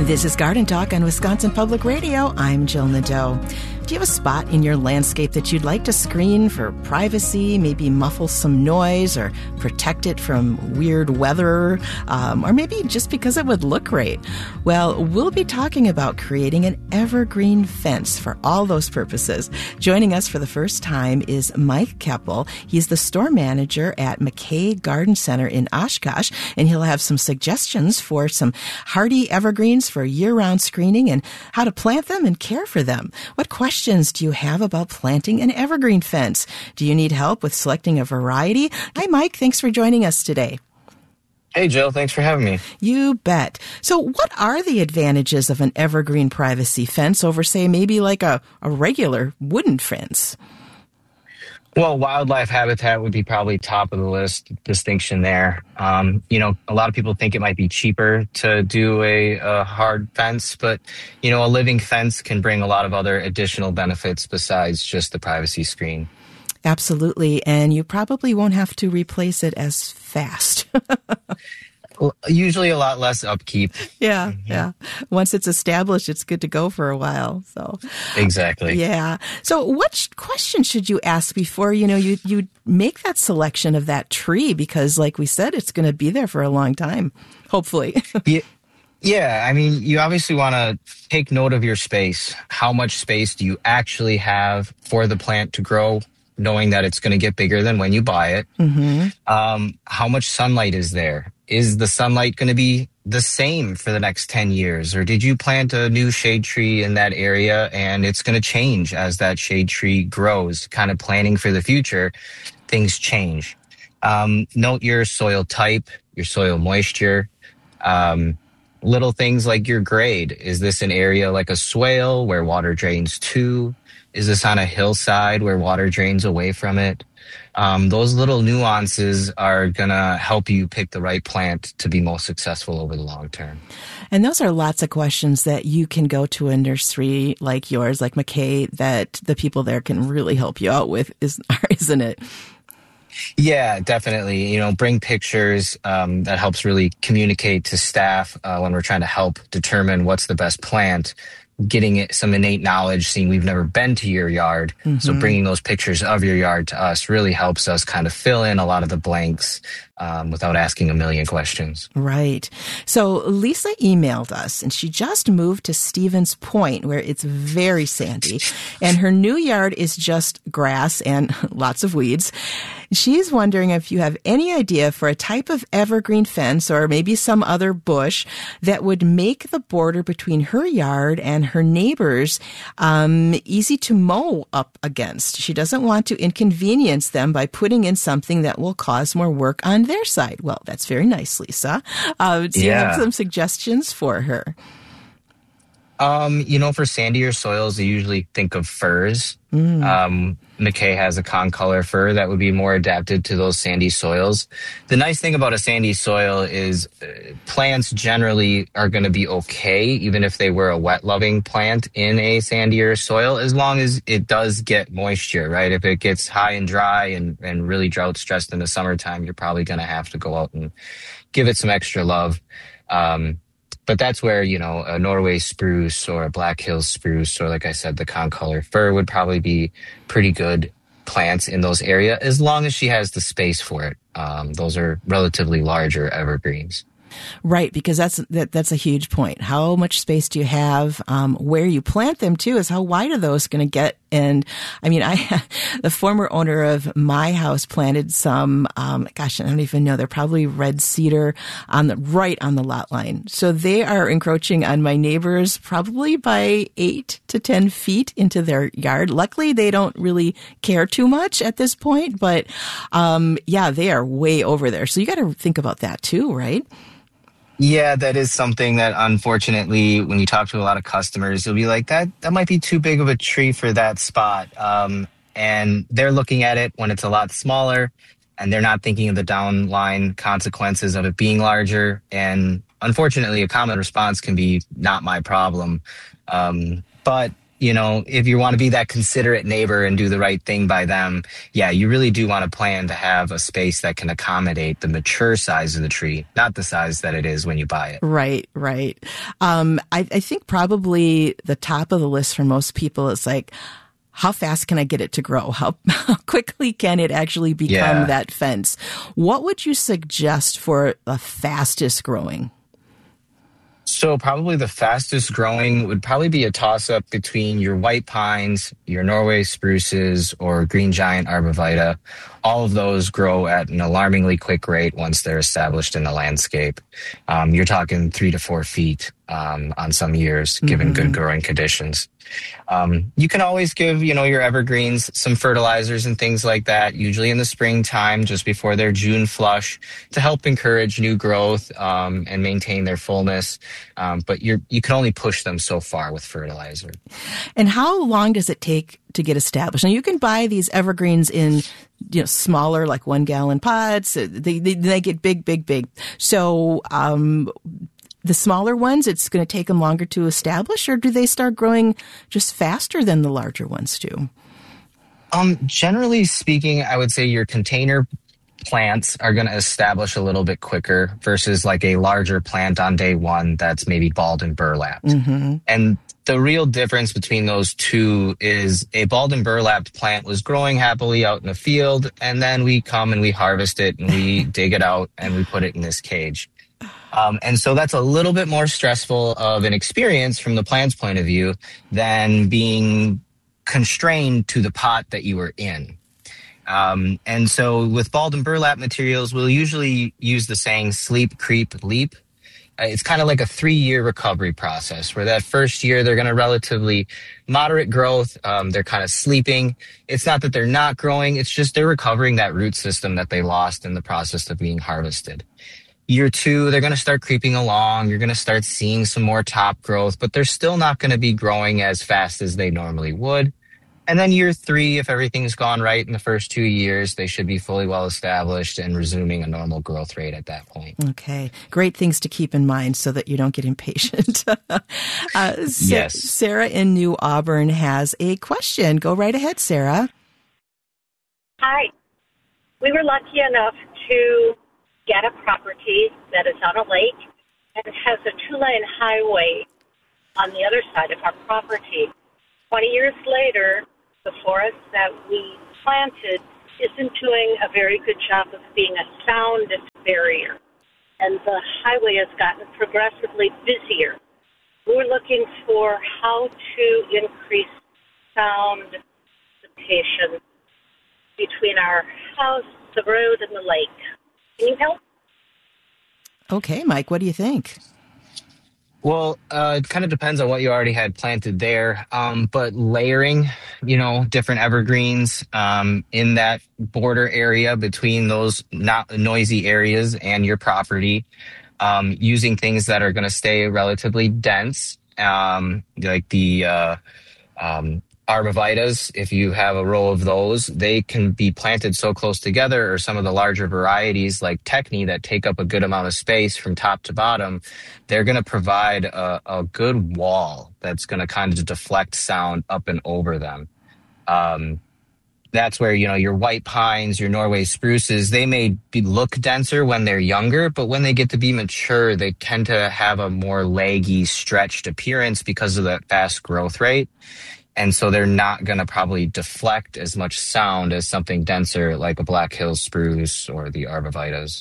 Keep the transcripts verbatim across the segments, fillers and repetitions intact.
This is Garden Talk on Wisconsin Public Radio. I'm Jill Nadeau. Do you have a spot in your landscape that you'd like to screen for privacy, maybe muffle some noise or protect it from weird weather, um, or maybe just because it would look great? Well, we'll be talking about creating an evergreen fence for all those purposes. Joining us for the first time is Mike Keppel. He's the store manager at McKay Garden Center in Oshkosh, and he'll have some suggestions for some hardy evergreens for year-round screening and how to plant them and care for them. What questions Questions do you have about planting an evergreen fence? Do you need help with selecting a variety? Hi, Mike. Thanks for joining us today. Hey, Jill. Thanks for having me. You bet. So what are the advantages of an evergreen privacy fence over, say, maybe like a, a regular wooden fence? Well, wildlife habitat would be probably top of the list distinction there. Um, you know, a lot of people think it might be cheaper to do a, a hard fence, but, you know, a living fence can bring a lot of other additional benefits besides just the privacy screen. Absolutely. And you probably won't have to replace it as fast. Usually a lot less upkeep. Yeah, mm-hmm. yeah. Once it's established, it's good to go for a while. So exactly. Yeah. So what sh- question should you ask before, you know, you, you make that selection of that tree? Because like we said, it's going to be there for a long time, hopefully. yeah. Yeah, I mean, you obviously want to take note of your space. How much space do you actually have for the plant to grow, knowing that it's going to get bigger than when you buy it? Mm-hmm. Um, how much sunlight is there? Is the sunlight going to be the same for the next ten years? Or did you plant a new shade tree in that area and it's going to change as that shade tree grows? Kind of planning for the future, things change. Um, note your soil type, your soil moisture, um, little things like your grade. Is this an area like a swale where water drains to? Is this on a hillside where water drains away from it? Um, those little nuances are going to help you pick the right plant to be most successful over the long term. And those are lots of questions that you can go to a nursery like yours, like McKay, that the people there can really help you out with, is, isn't it? Yeah, definitely. You know, bring pictures. Um, that helps really communicate to staff uh, when we're trying to help determine what's the best plant. Getting it some innate knowledge, seeing we've never been to your yard. Mm-hmm. So bringing those pictures of your yard to us really helps us kind of fill in a lot of the blanks um, without asking a million questions. Right. So Lisa emailed us, and she just moved to Stevens Point, where it's very sandy, and her new yard is just grass and lots of weeds. She's wondering if you have any idea for a type of evergreen fence or maybe some other bush that would make the border between her yard and her neighbors um, easy to mow up against. She doesn't want to inconvenience them by putting in something that will cause more work on their side. Well, that's very nice, Lisa. Uh, do yeah. you have some suggestions for her? Um, you know, for sandier soils, you usually think of firs. Mm. Um, McKay has a concolor fir that would be more adapted to those sandy soils. The nice thing about a sandy soil is uh, plants generally are going to be okay, even if they were a wet-loving plant in a sandier soil, as long as it does get moisture, right? If it gets high and dry and, and really drought-stressed in the summertime, you're probably going to have to go out and give it some extra love. Um, But that's where, you know, a Norway spruce or a Black Hills spruce, or like I said, the concolor fir would probably be pretty good plants in those areas, as long as she has the space for it. Um, those are relatively larger evergreens. Right, because that's that, that's a huge point. How much space do you have? Um, where you plant them, too, is how wide are those going to get? And, I mean, I the former owner of my house planted some, um, gosh, I don't even know, they're probably red cedar on the right on the lot line. So they are encroaching on my neighbors probably by eight to ten feet into their yard. Luckily, they don't really care too much at this point, but, um, yeah, they are way over there. So you got to think about that, too, right? Yeah, that is something that, unfortunately, when you talk to a lot of customers, you'll be like, that that might be too big of a tree for that spot. Um, and they're looking at it when it's a lot smaller, and they're not thinking of the downline consequences of it being larger. And unfortunately, a common response can be, not my problem. Um, but you know, if you want to be that considerate neighbor and do the right thing by them, yeah, you really do want to plan to have a space that can accommodate the mature size of the tree, not the size that it is when you buy it. Right, right. Um, I, I think probably the top of the list for most people is like, how fast can I get it to grow? How, how quickly can it actually become yeah. that fence? What would you suggest for the fastest growing? So probably the fastest growing would probably be a toss-up between your white pines, your Norway spruces, or green giant arborvitae. All of those grow at an alarmingly quick rate once they're established in the landscape. Um, you're talking three to four feet um, on some years, given mm-hmm. good growing conditions. Um, you can always give, you know, your evergreens some fertilizers and things like that, usually in the springtime, just before their June flush, to help encourage new growth um, and maintain their fullness. Um, but you're, you can only push them so far with fertilizer. And how long does it take to get established? Now, you can buy these evergreens in, you know, smaller, like one gallon pots. They, they, they get big, big, big. So, um, the smaller ones, it's going to take them longer to establish, or do they start growing just faster than the larger ones do? Um, generally speaking, I would say your container plants are going to establish a little bit quicker versus like a larger plant on day one that's maybe balled and burlapped. Mm-hmm. And the real difference between those two is a balled and burlapped plant was growing happily out in the field, and then we come and we harvest it and we dig it out and we put it in this cage. Um, and so that's a little bit more stressful of an experience from the plant's point of view than being constrained to the pot that you were in. Um, and so with balled and burlap materials, we'll usually use the saying sleep, creep, leap. Uh, it's kind of like a three-year recovery process where that first year they're going to relatively moderate growth. Um, they're kind of sleeping. It's not that they're not growing. It's just they're recovering that root system that they lost in the process of being harvested. Year two, they're going to start creeping along. You're going to start seeing some more top growth, but they're still not going to be growing as fast as they normally would. And then year three, if everything's gone right in the first two years, they should be fully well established and resuming a normal growth rate at that point. Okay. Great things to keep in mind so that you don't get impatient. uh, yes. Sarah in New Auburn has a question. Go right ahead, Sarah. Hi. We were lucky enough to get a property that is on a lake and has a two-lane highway on the other side of our property. Twenty years later, the forest that we planted isn't doing a very good job of being a sound barrier, and the highway has gotten progressively busier. We're looking for how to increase sound dissipation between our house, the road, and the lake. Can you help? Okay, Mike, what do you think? Well, uh, it kind of depends on what you already had planted there. Um, but layering, you know, different evergreens um, in that border area between those not noisy areas and your property, um, using things that are going to stay relatively dense, um, like the uh, um, arborvitaes. If you have a row of those, they can be planted so close together, or some of the larger varieties like Techni that take up a good amount of space from top to bottom. They're going to provide a, a good wall that's going to kind of deflect sound up and over them. Um, that's where, you know, your white pines, your Norway spruces, they may be, look denser when they're younger, but when they get to be mature, they tend to have a more leggy, stretched appearance because of that fast growth rate. And so they're not going to probably deflect as much sound as something denser like a Black Hills spruce or the arborvitaes.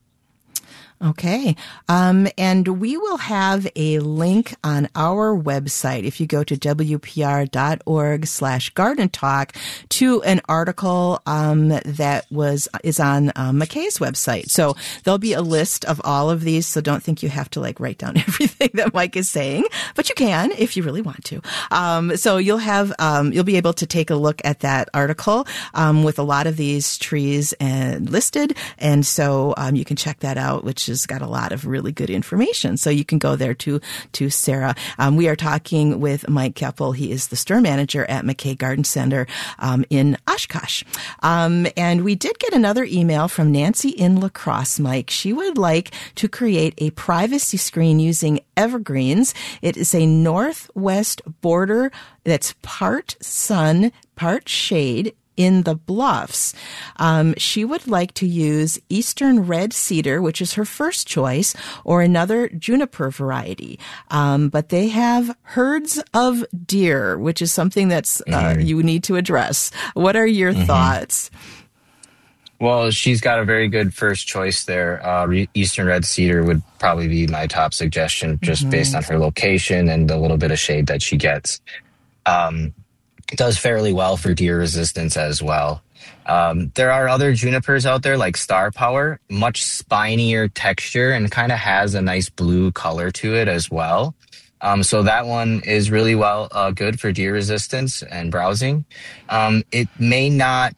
Okay. Um, and we will have a link on our website, if you go to W P R dot org slash garden talk, to an article um, that was is on um, McKay's website. So there'll be a list of all of these. So don't think you have to like write down everything that Mike is saying, but you can if you really want to. Um, so you'll have um, you'll be able to take a look at that article um, with a lot of these trees and listed, and so um, you can check that out, which has got a lot of really good information. So you can go there to, to Sarah. Um, we are talking with Mike Keppel. He is the store manager at McKay Garden Center um, in Oshkosh. Um, and we did get another email from Nancy in La Crosse, Mike. She would like to create a privacy screen using evergreens. It is a northwest border that's part sun, part shade in the bluffs. Um, she would like to use eastern red cedar, which is her first choice, or another juniper variety. Um, but they have herds of deer, which is something that's uh, mm-hmm. you need to address. What are your mm-hmm. thoughts? Well, she's got a very good first choice there. Uh, Eastern red cedar would probably be my top suggestion, just mm-hmm. based on her location and the little bit of shade that she gets. Um, It does fairly well for deer resistance as well. Um, there are other junipers out there like Star Power, much spinier texture and kind of has a nice blue color to it as well. Um, so that one is really well uh, good for deer resistance and browsing. Um, it may not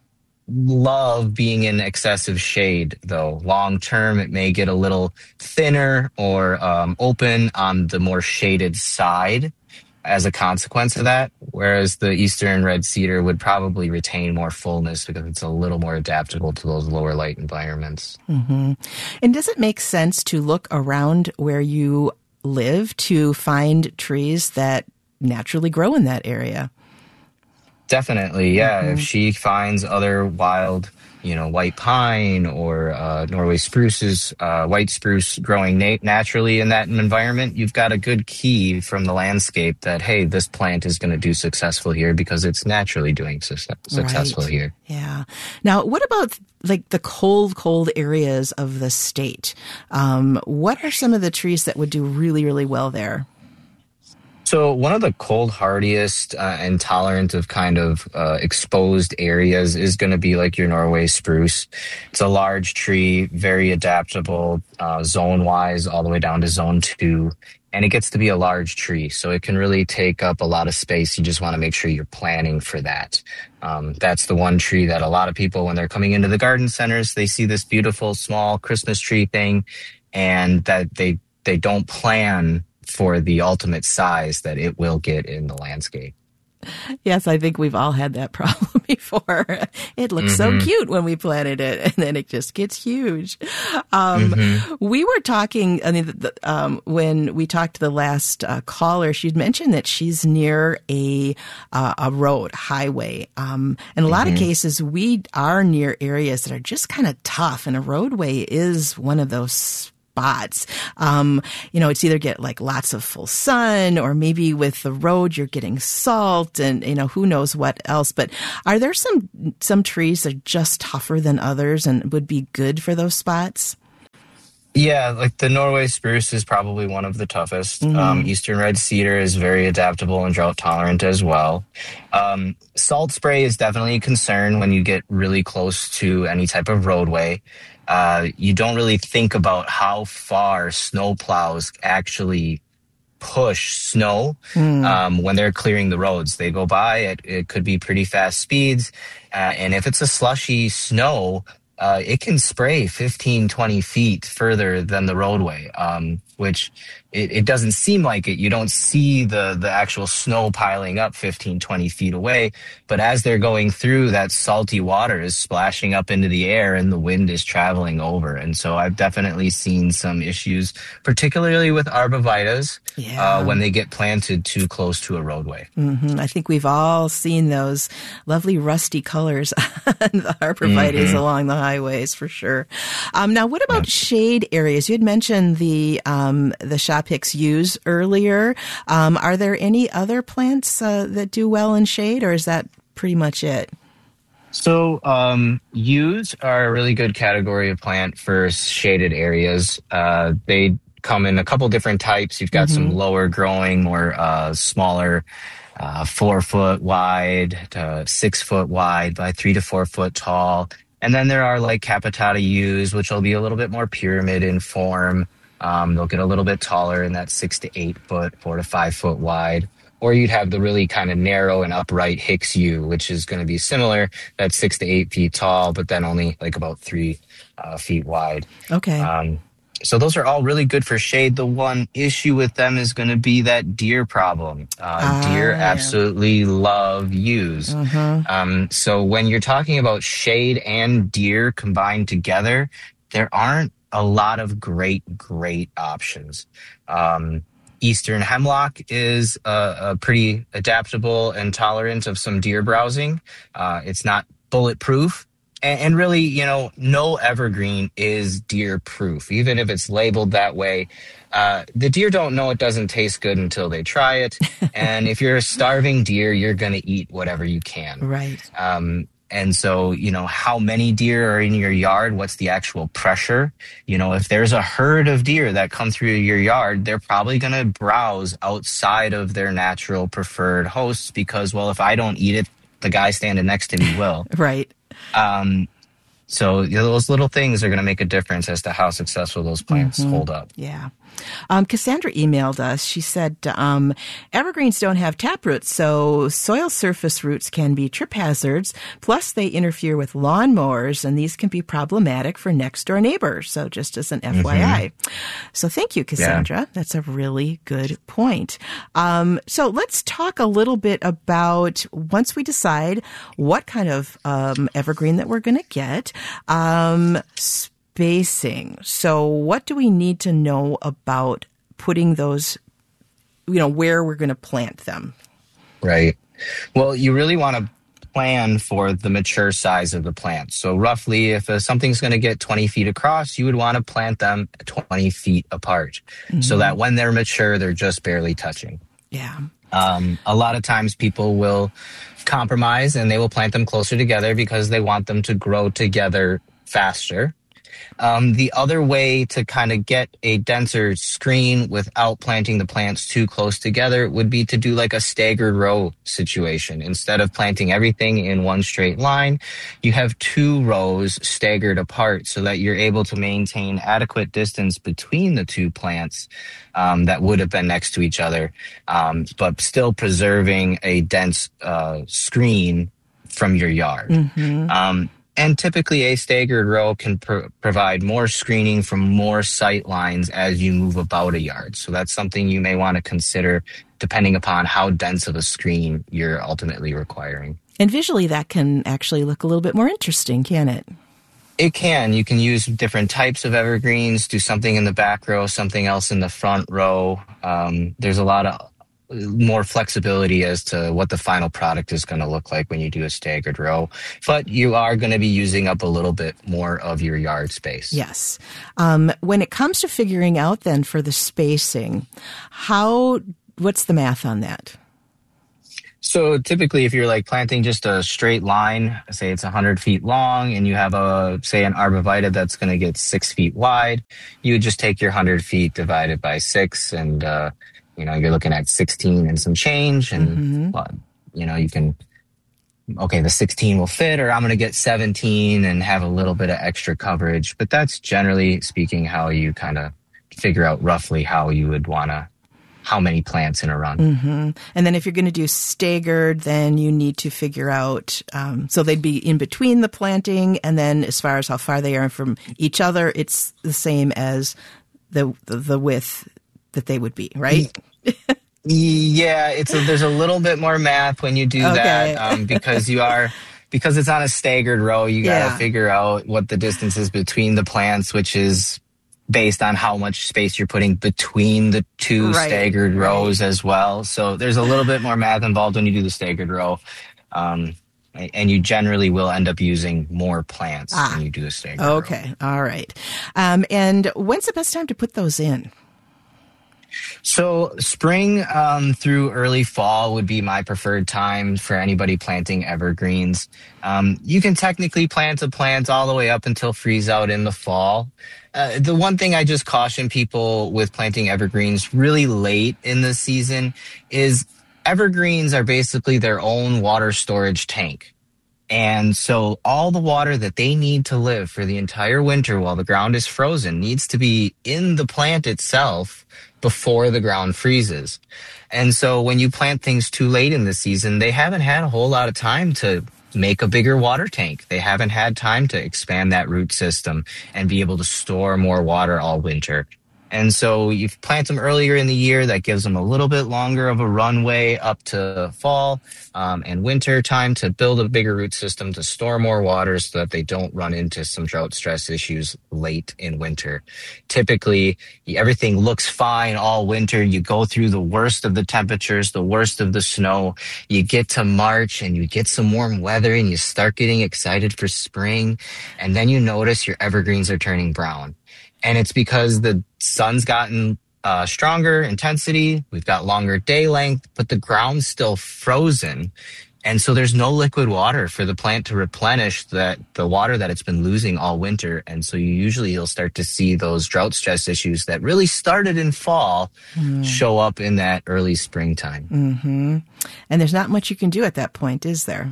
love being in excessive shade, though. Long term, it may get a little thinner or um, open on the more shaded side as a consequence of that, whereas the eastern red cedar would probably retain more fullness because it's a little more adaptable to those lower light environments. Mm-hmm. And does it make sense to look around where you live to find trees that naturally grow in that area? Definitely, yeah. Mm-hmm. If she finds other wild, you know, white pine or uh, Norway spruces, uh, white spruce growing na- naturally in that environment, you've got a good key from the landscape that, hey, this plant is going to do successful here because it's naturally doing su- successful right. here. Yeah. Now, what about like the cold, cold areas of the state? Um, what are some of the trees that would do really, really well there? So one of the cold hardiest uh, and tolerant of kind of uh, exposed areas is going to be like your Norway spruce. It's a large tree, very adaptable, uh, zone-wise, all the way down to zone two. And it gets to be a large tree, so it can really take up a lot of space. You just want to make sure you're planning for that. Um, that's the one tree that a lot of people, when they're coming into the garden centers, they see this beautiful small Christmas tree thing, and that they they don't plan for the ultimate size that it will get in the landscape. Yes, I think we've all had that problem before. It looks mm-hmm. so cute when we planted it, and then it just gets huge. Um, mm-hmm. We were talking, I mean, the, um, when we talked to the last uh, caller, she'd mentioned that she's near a uh, a road, highway. Um, in a lot mm-hmm. of cases, we are near areas that are just kind of tough, and a roadway is one of those spots. Um, you know, it's either get like lots of full sun, or maybe with the road you're getting salt, and you know, who knows what else. But are there some some trees that are just tougher than others and would be good for those spots? Yeah, like the Norway spruce is probably one of the toughest. Mm-hmm. Um, Eastern red cedar is very adaptable and drought tolerant as well. Um, salt spray is definitely a concern when you get really close to any type of roadway. Uh, you don't really think about how far snow plows actually push snow mm. um, when they're clearing the roads. They go by, it, it could be pretty fast speeds. Uh, and if it's a slushy snow, uh, it can spray fifteen, twenty feet further than the roadway, um, which it, it doesn't seem like it. You don't see the, the actual snow piling up fifteen, twenty feet away. But as they're going through, that salty water is splashing up into the air and the wind is traveling over. And so I've definitely seen some issues, particularly with arborvitaes, yeah. uh, when they get planted too close to a roadway. Mm-hmm. I think we've all seen those lovely rusty colors on the arborvitaes mm-hmm. along the highways for sure. Um, now, what about yeah. shade areas? You had mentioned the um, the Shopix yews earlier. Um, are there any other plants uh, that do well in shade, or is that pretty much it? So um, yews are a really good category of plant for shaded areas. Uh, they come in a couple different types. You've got mm-hmm. some lower growing, more uh, smaller, uh, four foot wide to six foot wide by three to four foot tall. And then there are like capitata yews, which will be a little bit more pyramid in form. Um, they'll get a little bit taller in that six to eight foot, four to five foot wide. Or you'd have the really kind of narrow and upright Hicks yew, which is going to be similar. That's six to eight feet tall, but then only like about three uh, feet wide. Okay. Um, So those are all really good for shade. The one issue with them is going to be that deer problem. Uh, Ah, deer yeah. absolutely love yews. Mhm. Um, so when you're talking about shade and deer combined together, there aren't a lot of great, great options. Um, Eastern hemlock is uh, a pretty adaptable and tolerant of some deer browsing. Uh, it's not bulletproof. And, and really, you know, no evergreen is deer proof, even if it's labeled that way. Uh, the deer don't know it doesn't taste good until they try it. And if you're a starving deer, you're going to eat whatever you can. Right. Um, and so, you know, how many deer are in your yard? What's the actual pressure? You know, if there's a herd of deer that come through your yard, they're probably going to browse outside of their natural preferred hosts because, well, if I don't eat it, the guy standing next to me will. Right. Um, so you know, those little things are going to make a difference as to how successful those plants Mm-hmm. hold up. Yeah. Um, Cassandra emailed us. She said, um, evergreens don't have taproot, so soil surface roots can be trip hazards. Plus, they interfere with lawnmowers, and these can be problematic for next door neighbors. So just as an F Y I. Mm-hmm. So thank you, Cassandra. Yeah. That's a really good point. Um, so let's talk a little bit about once we decide what kind of um, evergreen that we're going to get. Um, Spacing. So what do we need to know about putting those, you know, where we're going to plant them? Right. Well, you really want to plan for the mature size of the plant. So roughly, if uh, something's going to get twenty feet across, you would want to plant them twenty feet apart mm-hmm. so that when they're mature, they're just barely touching. Yeah. Um, a lot of times people will compromise and they will plant them closer together because they want them to grow together faster. Um, the other way to kind of get a denser screen without planting the plants too close together would be to do like a staggered row situation. Instead of planting everything in one straight line, you have two rows staggered apart so that you're able to maintain adequate distance between the two plants um, that would have been next to each other, um, but still preserving a dense uh, screen from your yard. Mm-hmm. Um, And typically a staggered row can pr- provide more screening from more sight lines as you move about a yard. So that's something you may want to consider depending upon how dense of a screen you're ultimately requiring. And visually that can actually look a little bit more interesting, can it? It can. You can use different types of evergreens, do something in the back row, something else in the front row. Um, there's a lot of more flexibility as to what the final product is going to look like when you do a staggered row. But you are going to be using up a little bit more of your yard space. Yes. Um, when it comes to figuring out then for the spacing, how, what's the math on that? So typically if you're like planting just a straight line, say it's one hundred feet long and you have a, say an arborvitae that's going to get six feet wide, you would just take your one hundred feet divided by six and, uh, you know, you're looking at sixteen and some change and, mm-hmm. well, you know, you can, okay, the sixteen will fit or I'm going to get seventeen and have a little bit of extra coverage. But that's generally speaking how you kind of figure out roughly how you would want to, how many plants in a run. Mm-hmm. And then if you're going to do staggered, then you need to figure out, um, so they'd be in between the planting. And then as far as how far they are from each other, it's the same as the the, the width that they would be, right? Yeah, it's a, there's a little bit more math when you do okay. that um, because you are because it's on a staggered row. You got to yeah. figure out what the distance is between the plants, which is based on how much space you're putting between the two right. staggered rows right. as well. So there's a little bit more math involved when you do the staggered row. Um, and you generally will end up using more plants ah. when you do a staggered row. Okay, all right. Um, and when's the best time to put those in? So spring um, through early fall would be my preferred time for anybody planting evergreens. Um, you can technically plant a plant all the way up until freeze out in the fall. Uh, the one thing I just caution people with planting evergreens really late in the season is evergreens are basically their own water storage tank. And so all the water that they need to live for the entire winter while the ground is frozen needs to be in the plant itself before the ground freezes. And so when you plant things too late in the season, they haven't had a whole lot of time to make a bigger water tank. They haven't had time to expand that root system and be able to store more water all winter. And so you plant them earlier in the year. That gives them a little bit longer of a runway up to fall um, and winter time to build a bigger root system to store more water so that they don't run into some drought stress issues late in winter. Typically, everything looks fine all winter. You go through the worst of the temperatures, the worst of the snow. You get to March and you get some warm weather and you start getting excited for spring. And then you notice your evergreens are turning brown. And it's because the sun's gotten uh, stronger intensity. We've got longer day length, but the ground's still frozen. And so there's no liquid water for the plant to replenish that the water that it's been losing all winter. And so you usually you'll start to see those drought stress issues that really started in fall mm. show up in that early springtime. Mm-hmm. And there's not much you can do at that point, is there?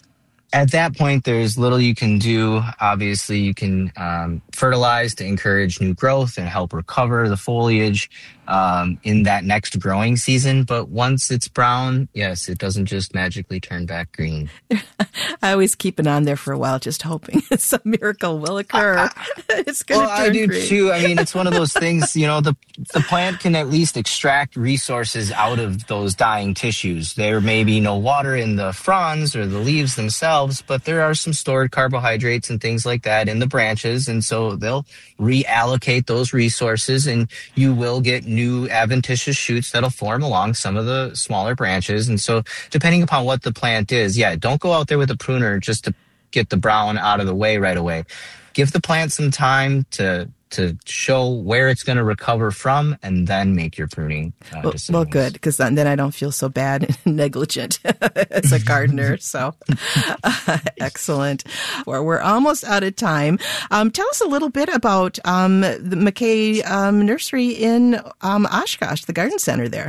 At that point, there's little you can do. Obviously, you can um, fertilize to encourage new growth and help recover the foliage um, in that next growing season. But once it's brown, yes, it doesn't just magically turn back green. I always keep it on there for a while, just hoping some miracle will occur. It's going to well, turn I do green. too. I mean, it's one of those things, you know, the the plant can at least extract resources out of those dying tissues. There may be no water in the fronds or the leaves themselves, but there are some stored carbohydrates and things like that in the branches. And so they'll reallocate those resources and you will get new adventitious shoots that'll form along some of the smaller branches. And so depending upon what the plant is, yeah, don't go out there with a pruner just to get the brown out of the way right away. Give the plant some time to to show where it's going to recover from, and then make your pruning uh, well, decisions. Well, good, because then, then I don't feel so bad and negligent as a gardener. So, uh, excellent. We're, we're almost out of time. Um, tell us a little bit about um, the McKay um, Nursery in um, Oshkosh, the garden center there.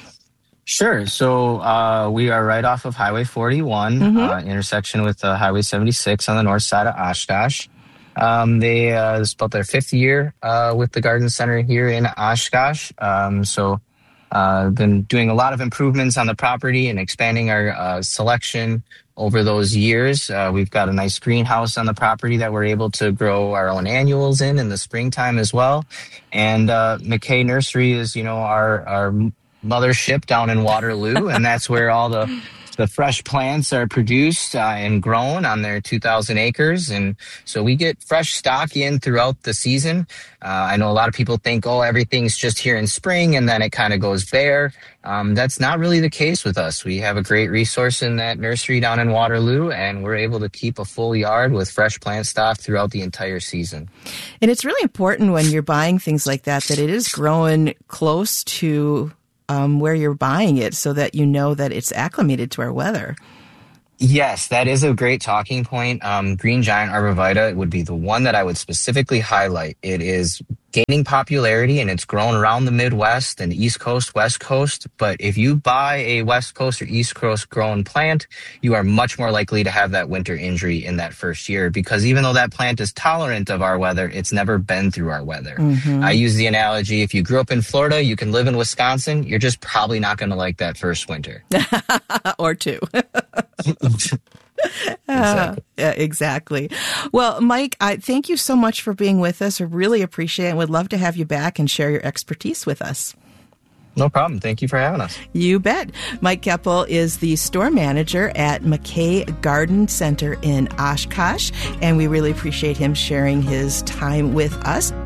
Sure. So uh, we are right off of Highway forty-one, mm-hmm. uh, intersection with uh, Highway seventy-six on the north side of Oshkosh. Um, they, uh, this is about their fifth year, uh, with the garden center here in Oshkosh. Um, so, uh, been doing a lot of improvements on the property and expanding our, uh, selection over those years. Uh, we've got a nice greenhouse on the property that we're able to grow our own annuals in, in the springtime as well. And, uh, McKay Nursery is, you know, our, our mothership down in Waterloo, and that's where all the The fresh plants are produced uh, and grown on their two thousand acres. And so we get fresh stock in throughout the season. Uh, I know a lot of people think, oh, everything's just here in spring and then it kind of goes bare. Um, that's not really the case with us. We have a great resource in that nursery down in Waterloo, and we're able to keep a full yard with fresh plant stock throughout the entire season. And it's really important when you're buying things like that, that it is growing close to Um, where you're buying it so that you know that it's acclimated to our weather. Yes, that is a great talking point. Um, Green Giant Arborvitae would be the one that I would specifically highlight. It is gaining popularity and it's grown around the Midwest and East Coast, West Coast. But if you buy a West Coast or East Coast grown plant, you are much more likely to have that winter injury in that first year, because even though that plant is tolerant of our weather, it's never been through our weather. Mm-hmm. I use the analogy, if you grew up in Florida, you can live in Wisconsin, you're just probably not going to like that first winter. Or two. Exactly. Uh, yeah, exactly. Well, Mike, I thank you so much for being with us. I really appreciate it and would love to have you back and share your expertise with us. No problem. Thank you for having us. You bet. Mike Keppel is the store manager at McKay Garden Center in Oshkosh, and we really appreciate him sharing his time with us.